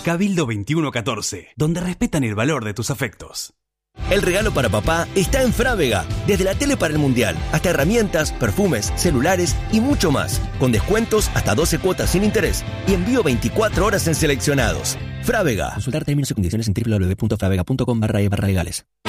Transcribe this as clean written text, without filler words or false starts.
Cabildo 2114, donde respetan el valor de tus afectos. El regalo para papá está en Frávega. Desde la tele para el mundial, hasta herramientas, perfumes, celulares y mucho más. Con descuentos hasta 12 cuotas sin interés y envío 24 horas en seleccionados. Frávega. Consultar términos y condiciones en www.fravega.com/e/legales.